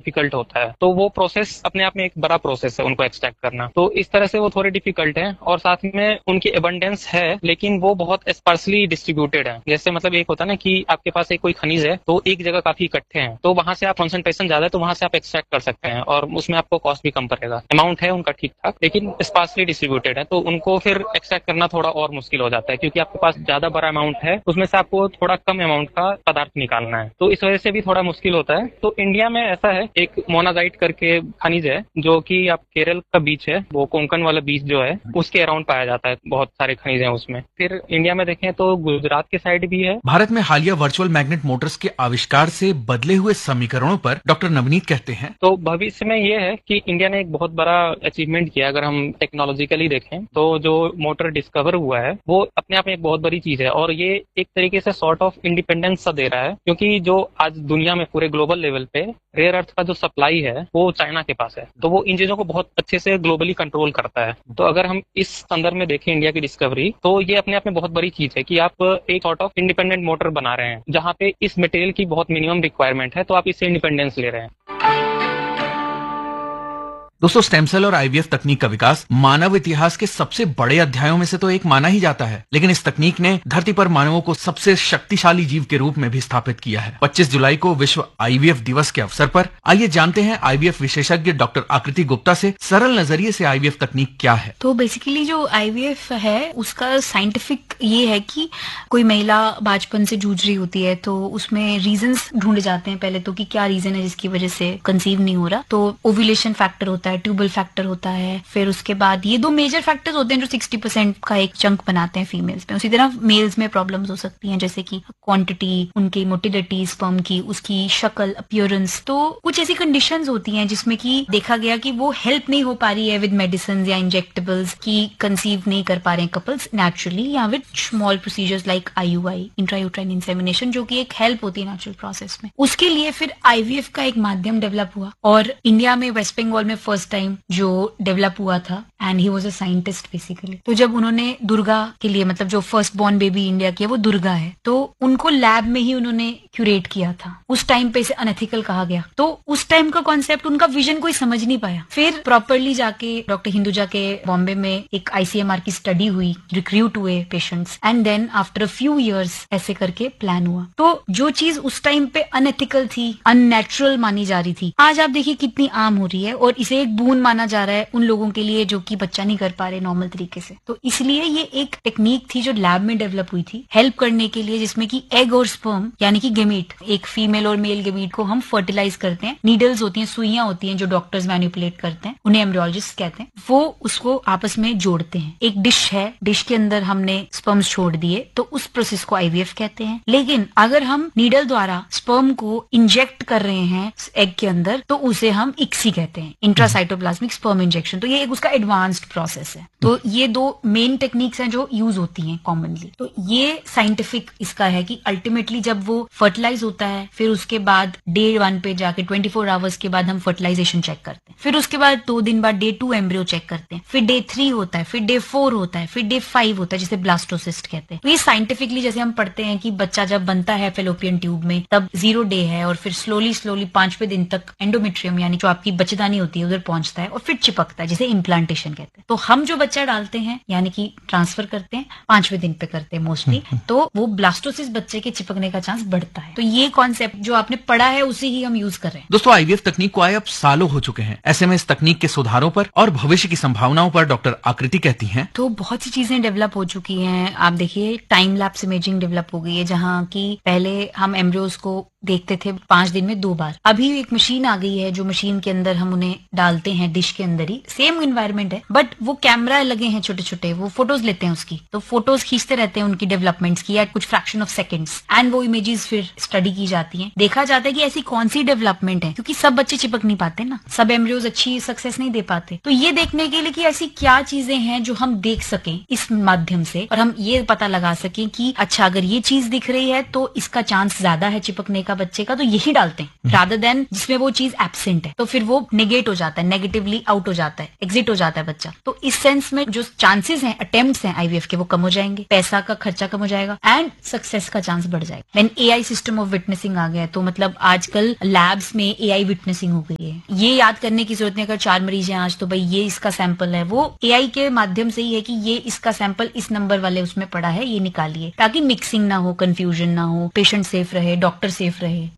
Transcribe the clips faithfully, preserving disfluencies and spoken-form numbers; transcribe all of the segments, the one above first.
Difficult होता है, तो वो प्रोसेस अपने आप में एक बड़ा प्रोसेस है उनको एक्सट्रैक्ट करना। तो इस तरह से वो थोड़े डिफिकल्ट है और साथ में उनकी एबंडेंस है, लेकिन वो बहुत स्पार्सली डिस्ट्रीब्यूटेड है। जैसे मतलब एक होता है ना कि आपके पास एक कोई खनिज है तो एक जगह काफी इकट्ठे हैं, तो वहां से आप कॉन्सेंट्रेशन ज्यादा है तो वहां से आप एक्सट्रैक्ट कर सकते हैं और उसमें आपको कॉस्ट भी कम पड़ेगा। अमाउंट है उनका ठीक ठाक, लेकिन स्पार्सली डिस्ट्रीब्यूटेड है, तो उनको फिर एक्सट्रैक्ट करना थोड़ा और मुश्किल हो जाता है, क्योंकि आपके पास ज्यादा बड़ा अमाउंट है, उसमें से आपको थोड़ा कम अमाउंट का पदार्थ निकालना है, तो इस वजह से भी थोड़ा मुश्किल होता है। तो इंडिया में ऐसा है, एक मोनाजाइट करके खनिज है जो कि आप केरल का बीच है, वो कोंकण वाला बीच जो है उसके अराउंड पाया जाता है, बहुत सारे खनिज हैं उसमें। फिर इंडिया में देखें तो गुजरात के साइड भी है। भारत में हालिया वर्चुअल मैग्नेट मोटर्स के आविष्कार से बदले हुए समीकरणों पर डॉक्टर नवनीत कहते हैं, तो भविष्य में ये है कि इंडिया ने एक बहुत बड़ा अचीवमेंट किया। अगर हम टेक्नोलॉजिकली देखें तो जो मोटर डिस्कवर हुआ है वो अपने आप में एक बहुत बड़ी चीज है, और ये एक तरीके से सॉर्ट ऑफ इंडिपेंडेंस सा दे रहा है, क्योंकि जो आज दुनिया में पूरे ग्लोबल लेवल पे रेयर अर्थ का जो सप्लाई है वो चाइना के पास है, तो वो इन चीजों को बहुत अच्छे से ग्लोबली कंट्रोल करता है। तो अगर हम इस संदर्भ में देखें इंडिया की डिस्कवरी, तो ये अपने आप में बहुत बड़ी चीज है कि आप एक सॉर्ट ऑफ इंडिपेंडेंट मोटर बना रहे हैं, जहां पे इस मटेरियल की बहुत मिनिमम रिक्वायरमेंट है, तो आप इससे इंडिपेंडेंस ले रहे हैं। दोस्तों, स्टेम सेल और आईवीएफ तकनीक का विकास मानव इतिहास के सबसे बड़े अध्यायों में से तो एक माना ही जाता है, लेकिन इस तकनीक ने धरती पर मानवों को सबसे शक्तिशाली जीव के रूप में भी स्थापित किया है। पच्चीस जुलाई को विश्व आईवीएफ दिवस के अवसर पर आइए जानते हैं आईवीएफ विशेषज्ञ डॉक्टर आकृति गुप्ता से सरल नजरिए से आईवीएफ तकनीक क्या है। तो बेसिकली जो आईवीएफ है उसका साइंटिफिक ये है कि कोई महिला बचपन से जूझ रही होती है तो उसमें रीजंस ढूंढे जाते हैं पहले तो, कि क्या रीजन है जिसकी वजह से कंसीव नहीं हो रहा। तो ओव्यूलेशन फैक्टर होता है, ट्यूबल फैक्टर होता है, फिर उसके बाद ये दो मेजर फैक्टर्स होते हैं जो सिक्सटी परसेंट का एक चंक बनाते हैं फीमेल्स में। उसी तरह मेल्स में प्रॉब्लम्स हो सकती हैं, जैसे कि क्वांटिटी, उनकी मोटिलिटी स्पर्म की, उसकी शक्ल, अपीयरेंस। तो कुछ ऐसी कंडीशंस होती हैं जिसमें कि देखा गया कि वो हेल्प नहीं हो पा रही है विद मेडिसिन या इंजेक्टेबल्स, की कंसीव नहीं कर पा रहे हैं कपल्स नेचुरली, या with small procedures like IUI, intrauterine insemination, जो कि एक हेल्प होती है नेचुरल प्रोसेस में। उसके लिए फिर आईवीएफ का एक माध्यम डेवलप हुआ, और इंडिया में वेस्ट बंगाल में फर्स्ट टाइम जो डेवलप हुआ था, and he was a scientist basically. तो जब उन्होंने दुर्गा के लिए, मतलब जो फर्स्ट बॉर्न बेबी इंडिया की है वो दुर्गा है, तो उनको लैब में ही उन्होंने क्यूरेट किया था। उस टाइम पे इसे अनएथिकल कहा गया, तो उस टाइम का कॉन्सेप्ट, उनका विजन कोई समझ नहीं पाया। फिर प्रॉपरली जाके डॉक्टर हिंदुजा के बॉम्बे में एक आईसीएमआर की स्टडी हुई, रिक्रूट हुए patients, and then after a few years ऐसे करके प्लान हुआ। तो जो चीज उस टाइम पे अनएथिकल थी, अननेचुरल मानी जा रही थी, आज आप देखिए कितनी आम हो रही है, और इसे एक बून माना जा रहा है उन लोगों के लिए जो कि बच्चा नहीं कर पा रहे नॉर्मल तरीके से। तो इसलिए ये एक टेक्निक थी जो लैब में डेवलप हुई थी हेल्प करने के लिए, जिसमें कि एग और स्पर्म यानी कि गेमीट, एक फीमेल और मेल गेमीट को हम फर्टिलाइज करते हैं। नीडल्स होती हैं, सुइयां होती हैं जो डॉक्टर्स मैनिपुलेट करते हैं, उन्हें एम्ब्रियोलॉजिस्ट कहते हैं। वो उसको आपस में जोड़ते हैं। एक डिश है, डिश के अंदर हमने स्पर्म्स छोड़ दिए, तो उस प्रोसेस को आईवीएफ कहते हैं। लेकिन अगर हम नीडल द्वारा स्पर्म को इंजेक्ट कर रहे हैं एग के अंदर, तो उसे हम इक्सी कहते हैं, इंट्रासाइटोप्लाज्मिक स्पर्म इंजेक्शन। तो ये एक उसका एडवांस्ड प्रोसेस है। तो ये दो मेन टेक्निक्स हैं जो यूज होती हैं कॉमनली। तो ये साइंटिफिक इसका है कि अल्टीमेटली जब वो फर्टिलाइज होता है, फिर उसके बाद डे वन पे जाके ट्वेंटी फोर आवर्स के बाद हम फर्टिलाइजेशन चेक करते हैं, फिर उसके बाद दो दिन बाद डे टू एम्ब्रियो चेक करते हैं, फिर डे थ्री होता है, फिर डे फोर होता है, फिर डे फाइव होता है, जिसे ब्लास्टोसिस्ट कहते हैं। तो ये साइंटिफिकली जैसे हम पढ़ते हैं कि बच्चा जब बनता है फेलोपियन ट्यूब में तब जीरो डे है, और फिर स्लोली स्लोली पांचवें दिन तक एंडोमेट्रियम यानी जो आपकी बच्चेदानी होती है उधर पहुंचता है, और फिर चिपकता है, जिसे इम्प्लांटेशन कहते हैं। तो हम जो बच्चा डालते हैं यानी कि ट्रांसफर करते हैं, पांचवें दिन पे करते हैं मोस्टली, तो वो ब्लास्टोसिस बच्चे के चिपकने का चांस बढ़ता है। तो ये कॉन्सेप्ट जो आपने पढ़ा है उसी ही हम यूज कर रहे हैं। दोस्तों, आईवीएफ तकनीक को आए अब सालों हो चुके हैं। ऐसे में इस तकनीक के सुधारों पर और भविष्य की संभावनाओं पर डॉक्टर आकृति कहती हैं, तो बहुत सी चीजें डेवलप हो चुकी हैं। आप देखिए टाइम लैप्स इमेजिंग डेवलप हो गई है, जहाँ की पहले हम एम्ब्रियोज को देखते थे पांच दिन में दो बार। अभी एक मशीन आ गई है जो मशीन के अंदर हम उन्हें डालते हैं डिश के अंदर ही, सेम एनवायरनमेंट है, बट वो कैमरा लगे हैं छोटे छोटे, वो फोटोज लेते हैं उसकी, तो फोटोज खींचते रहते हैं उनकी डेवलपमेंट्स की, या कुछ फ्रैक्शन ऑफ सेकंड्स, एंड वो इमेजेस फिर स्टडी की जाती हैं। देखा जाता है कि ऐसी कौन सी डेवलपमेंट है, क्योंकि सब बच्चे चिपक नहीं पाते ना, सब एम्ब्रियोज अच्छी सक्सेस नहीं दे पाते। तो ये देखने के लिए कि ऐसी क्या चीजें हैं जो हम देख सकें इस माध्यम से, और हम ये पता लगा सकें कि अच्छा अगर ये चीज दिख रही है तो इसका चांस ज्यादा है चिपकने का बच्चे का, तो यही डालते हैं, रादर देन जिसमें वो चीज एब्सेंट है, तो फिर वो नेगेट हो जाता है। जाता है, नेगेटिवली आउट हो जाता है, एग्जिट हो जाता है बच्चा। तो इस सेंस में जो चांसेस हैं, अटेम्प्ट्स हैं आईवीएफ के, वो कम हो जाएंगे, पैसा का खर्चा कम हो जाएगा एंड सक्सेस का चांस बढ़ जाएगा। When AI system of witnessing आ गया है, तो मतलब आजकल लैब्स में एआई विटनेसिंग हो गई है। ये याद करने की जरूरत नहीं, अगर चार मरीज हैं आज तो भाई ये इसका सैंपल है, वो एआई के माध्यम से ही है कि ये इसका सैंपल इस नंबर वाले उसमें पड़ा है, ये निकालिए, ताकि मिक्सिंग ना हो, कंफ्यूजन ना हो, पेशेंट सेफ रहे, डॉक्टर सेफ रहे।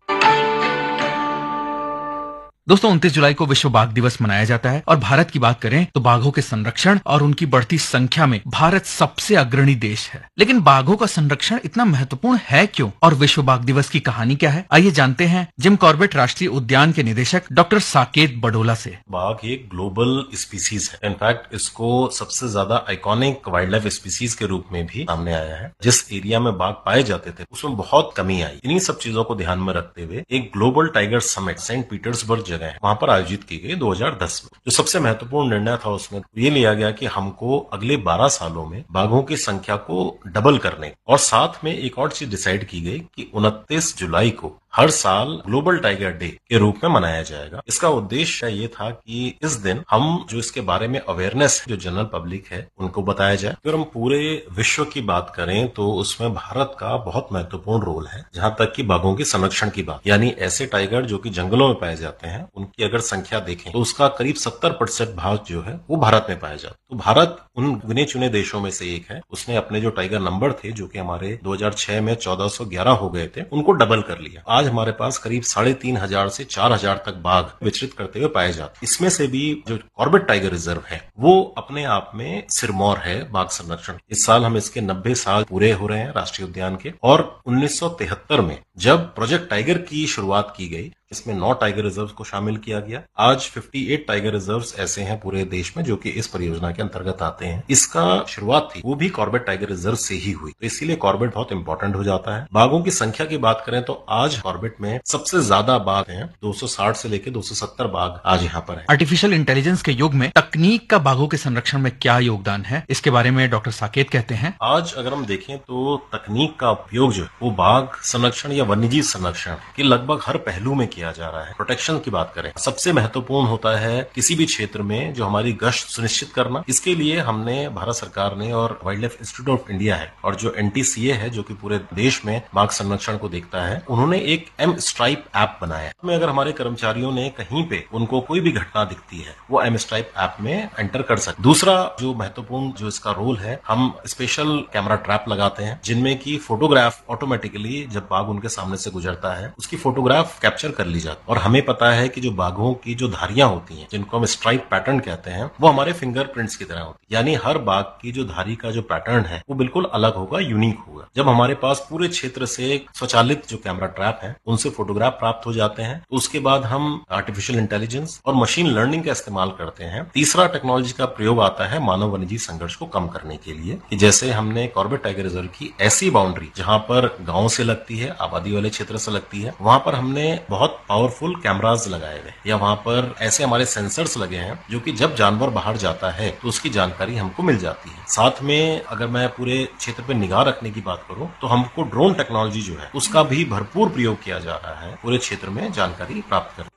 दोस्तों उनतीस जुलाई को विश्व बाघ दिवस मनाया जाता है और भारत की बात करें तो बाघों के संरक्षण और उनकी बढ़ती संख्या में भारत सबसे अग्रणी देश है। लेकिन बाघों का संरक्षण इतना महत्वपूर्ण है क्यों और विश्व बाघ दिवस की कहानी क्या है, आइए जानते हैं जिम कॉर्बेट राष्ट्रीय उद्यान के निदेशक डॉक्टर साकेत बडोला से। बाघ एक ग्लोबल स्पीसीज है। इनफैक्ट इसको सबसे ज्यादा आइकॉनिक वाइल्ड लाइफ स्पीसीज के रूप में भी सामने आया है। जिस एरिया में बाघ पाए जाते थे उसमें बहुत कमी आई। इन्हीं सब चीजों को ध्यान में रखते हुए एक global tiger summit Saint Petersburg जगह है, वहां पर आयोजित की गई दो हज़ार दस में। जो सबसे महत्वपूर्ण निर्णय था उसमें ये लिया गया कि हमको अगले बारह सालों में बाघों की संख्या को डबल करने, और साथ में एक और चीज डिसाइड की गई कि उनतीस जुलाई को हर साल ग्लोबल टाइगर डे के रूप में मनाया जाएगा। इसका उद्देश्य ये था कि इस दिन हम जो इसके बारे में अवेयरनेस जो जनरल पब्लिक है उनको बताया जाए। अगर हम पूरे विश्व की बात करें तो उसमें भारत का बहुत महत्वपूर्ण रोल है, जहां तक कि बाघों के संरक्षण की बात, यानी ऐसे टाइगर जो कि जंगलों में पाए जाते हैं उनकी अगर संख्या देखें तो उसका करीब सत्तर प्रतिशत भाग जो है वो भारत में पाया जाता है। तो भारत उन गिने चुने देशों में से एक है। उसने अपने जो टाइगर नंबर थे जो कि हमारे दो हज़ार छह में चौदह सौ ग्यारह हो गए थे, उनको डबल कर लिया। आज हमारे पास करीब साढ़े तीन हजार से चार हजार तक बाघ विचरित करते हुए पाए जाते। इसमें से भी जो कॉर्बेट टाइगर रिजर्व है वो अपने आप में सिरमौर है बाघ संरक्षण। इस साल हम इसके नब्बे साल पूरे हो रहे हैं राष्ट्रीय उद्यान के। और उन्नीस सौ तिहत्तर में जब प्रोजेक्ट टाइगर की शुरुआत की गई, इसमें नौ टाइगर रिजर्व्स को शामिल किया गया। आज अट्ठावन टाइगर रिजर्व्स ऐसे हैं पूरे देश में जो कि इस परियोजना के अंतर्गत आते हैं। इसका शुरुआत थी वो भी कॉर्बेट टाइगर रिजर्व से ही हुई, तो इसीलिए कॉर्बेट बहुत इंपॉर्टेंट हो जाता है। बाघों की संख्या की बात करें तो आज कॉर्बेट में सबसे ज्यादा बाघ हैं, दो सौ साठ से लेकर दो सौ सत्तर बाघ आज यहाँ पर है। आर्टिफिशियल इंटेलिजेंस के युग में तकनीक का बाघों के संरक्षण में क्या योगदान है, इसके बारे में डॉक्टर साकेत कहते हैं। आज अगर हम देखें तो तकनीक का उपयोग जो वो बाघ संरक्षण या वन्यजीव संरक्षण के लगभग हर पहलू में किया जा रहा है। प्रोटेक्शन की बात करें, सबसे महत्वपूर्ण होता है किसी भी क्षेत्र में जो हमारी गश्त सुनिश्चित करना। इसके लिए हमने भारत सरकार ने और wild life institute of India है और जो एनटीसीए है जो कि पूरे देश में बाघ संरक्षण को देखता है, उन्होंने एक एम स्ट्राइप ऐप बनाया। इसमें अगर हमारे कर्मचारियों ने कहीं पे उनको कोई भी घटना दिखती है वो एम स्ट्राइप ऐप में एंटर कर सकते। दूसरा जो महत्वपूर्ण जो इसका रोल है, हम स्पेशल कैमरा ट्रैप लगाते हैं जिनमें की फोटोग्राफ ऑटोमेटिकली जब बाघ उनके सामने से गुजरता है उसकी फोटोग्राफ कैप्चर कर ली जाती है। और हमें पता है कि जो बाघों की जो धारियां होती हैं जिनको हम स्ट्राइप पैटर्न कहते हैं वो हमारे फिंगरप्रिंट्स की तरह होती है, यानी हर बाघ की जो धारी का जो पैटर्न है वो बिल्कुल अलग होगा, यूनिक होगा। जब हमारे पास पूरे क्षेत्र से स्वचालित जो कैमरा ट्रैप है उनसे फोटोग्राफ प्राप्त हो जाते हैं तो उसके बाद हम आर्टिफिशियल इंटेलिजेंस और मशीन लर्निंग का इस्तेमाल करते हैं। तीसरा टेक्नोलॉजी का प्रयोग आता है मानव वन्यजीव संघर्ष को कम करने के लिए, कि जैसे हमने कॉर्बेट टाइगर रिजर्व की ऐसी बाउंड्री जहां पर गांव से लगती है, आबादी वाले क्षेत्र से लगती है, वहां पर हमने बहुत पावरफुल कैमरास लगाए हुए, या वहां पर ऐसे हमारे सेंसर्स लगे हैं जो कि जब जानवर बाहर जाता है तो उसकी जानकारी हमको मिल जाती है। साथ में अगर मैं पूरे क्षेत्र पे निगाह रखने की बात करूं तो हमको ड्रोन टेक्नोलॉजी जो है उसका भी भरपूर प्रयोग किया जा रहा है पूरे क्षेत्र में जानकारी प्राप्त करने।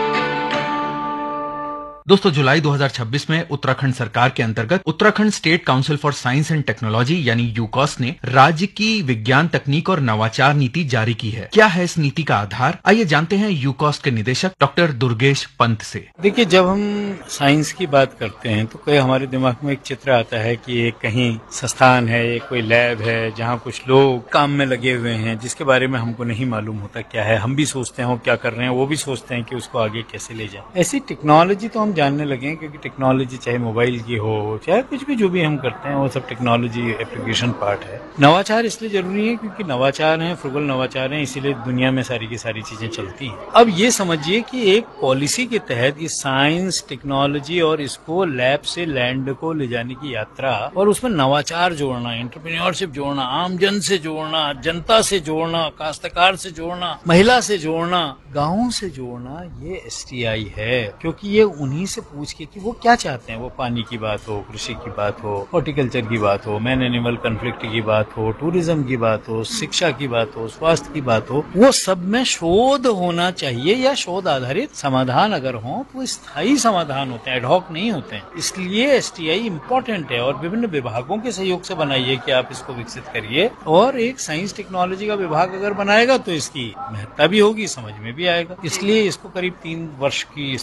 दोस्तों जुलाई दो हज़ार छब्बीस में उत्तराखंड सरकार के अंतर्गत Uttarakhand state council for science and technology यानी यूकॉस ने राज्य की विज्ञान तकनीक और नवाचार नीति जारी की है। क्या है इस नीति का आधार, आइए जानते हैं यूकॉस के निदेशक डॉक्टर दुर्गेश पंत से। देखिए, जब हम साइंस की बात करते हैं तो कोई हमारे दिमाग में एक चित्र आता है कि ये कहीं संस्थान है, ये कोई लैब है जहाँ कुछ लोग काम में लगे हुए हैं जिसके बारे में हमको नहीं मालूम होता क्या है। हम भी सोचते हैं वो क्या कर रहे हैं, वो भी सोचते हैं कि उसको आगे कैसे ले जाए। ऐसी टेक्नोलॉजी तो हम जानने लगे हैं, क्योंकि टेक्नोलॉजी चाहे मोबाइल की हो चाहे कुछ भी जो भी हम करते हैं वो सब टेक्नोलॉजी एप्लीकेशन पार्ट है। नवाचार इसलिए जरूरी है क्योंकि नवाचार है, फ्रुगल नवाचार है, इसीलिए दुनिया में सारी की सारी चीजें चलती हैं। अब ये समझिए कि एक पॉलिसी के तहत ये साइंस टेक्नोलॉजी और इसको लैब से लैंड को ले जाने की यात्रा और उसमें नवाचार जोड़ना, एंटरप्रेन्योरशिप जोड़ना, आमजन से जोड़ना, जनता से जोड़ना, काश्तकार से जोड़ना, महिला से जोड़ना, गाँव से जोड़ना, ये एस टी आई है। क्योंकि ये उन्हीं उन्हीं से पूछ के कि वो क्या चाहते हैं, वो पानी की बात हो, कृषि की बात हो, हॉर्टिकल्चर की बात हो, मैन एनिमल कन्फ्लिक्ट की बात हो, टूरिज्म की बात हो, शिक्षा की बात हो, स्वास्थ्य की बात हो, वो सब में शोध होना चाहिए या शोध आधारित समाधान अगर हो तो स्थायी समाधान होते हैं, एडहॉक नहीं होते हैं। इसलिए एसटीआई इम्पोर्टेंट है और विभिन्न विभागों के सहयोग से बनाइए कि आप इसको विकसित करिए, और एक साइंस टेक्नोलॉजी का विभाग अगर बनाएगा तो इसकी महत्ता भी होगी, समझ में भी आएगा। इसलिए इसको करीब तीन वर्ष की